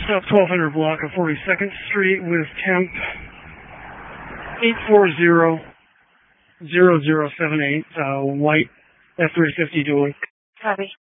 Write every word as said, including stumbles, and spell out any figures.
South twelve hundred block of forty-second Street with temp eight four zero zero zero seven eight, uh, white F three fifty dually. Copy.